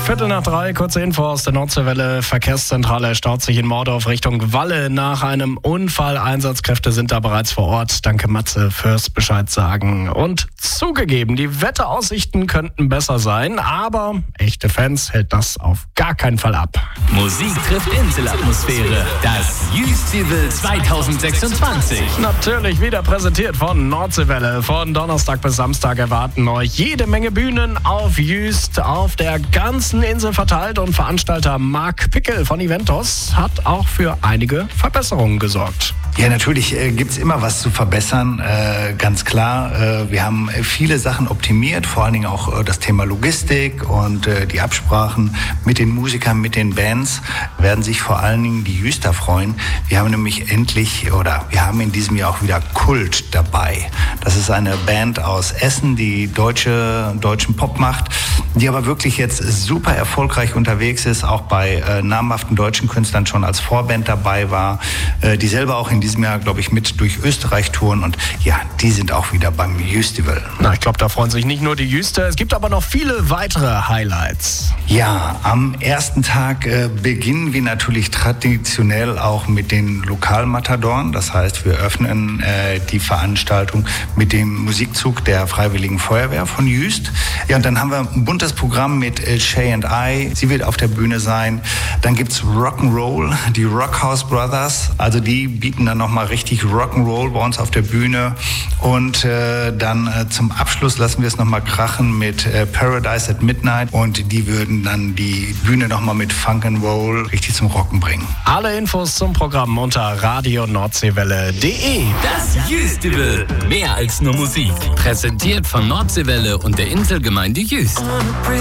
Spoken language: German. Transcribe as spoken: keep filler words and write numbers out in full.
Viertel nach drei, kurze Info aus der Nordseewelle. Verkehrszentrale staut sich in Mordorf Richtung Walle nach einem Unfall. Einsatzkräfte sind da bereits vor Ort. Danke Matze fürs Bescheid sagen. Und zugegeben, die Wetteraussichten könnten besser sein, aber echte Fans hält das auf gar keinen Fall ab. Musik trifft Inselatmosphäre. Das Jüstival zwanzig sechsundzwanzig. Natürlich wieder präsentiert von Nordseewelle. Von Donnerstag bis Samstag erwarten euch jede Menge Bühnen auf Jüst, auf der ganzen Insel verteilt, und Veranstalter Marc Pickel von Eventos hat auch für einige Verbesserungen gesorgt. Ja, natürlich äh, gibt's immer was zu verbessern, äh, ganz klar. Äh, wir haben viele Sachen optimiert, vor allen Dingen auch äh, das Thema Logistik und äh, die Absprachen mit den Musikern, mit den Bands werden sich vor allen Dingen die Jüster freuen. Wir haben nämlich endlich, oder wir haben in diesem Jahr auch wieder Kult dabei. Das ist eine Band aus Essen, die deutsche, deutschen Pop macht, die aber wirklich jetzt super erfolgreich unterwegs ist, auch bei äh, namhaften deutschen Künstlern schon als Vorband dabei war, äh, die selber auch in diesem Jahr, glaube ich, mit durch Österreich touren, und ja, die sind auch wieder beim Jüstival. Na, ich glaube, da freuen sich nicht nur die Jüster, es gibt aber noch viele weitere Highlights. Ja, am ersten Tag äh, beginnen wir natürlich traditionell auch mit den Lokalmatadoren. Das heißt, wir öffnen äh, die Veranstaltung mit dem Musikzug der Freiwilligen Feuerwehr von Jüst. Ja, und dann haben wir ein buntes Programm mit äh, Shay and I. Sie wird auf der Bühne sein. Dann gibt's Rock'n'Roll, die Rockhouse Brothers. Also die bieten dann nochmal richtig Rock'n'Roll bei uns auf der Bühne. Und äh, dann äh, zum Abschluss lassen wir es nochmal krachen mit äh, Paradise at Midnight. Und die würden dann die Bühne nochmal mit Funk and Roll richtig zum Rocken bringen. Alle Infos zum Programm unter radio nordseewelle punkt de. Das Jüstival. Mehr als nur Musik. Präsentiert von Nordseewelle und der Inselgemeinde Jüst.